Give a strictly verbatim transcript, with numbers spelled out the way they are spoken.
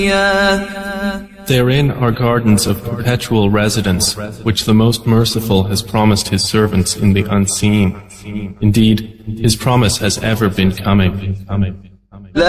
Therein are gardens of perpetual residence, which the Most Merciful has promised His servants in the unseen. Indeed, His promise has ever been coming.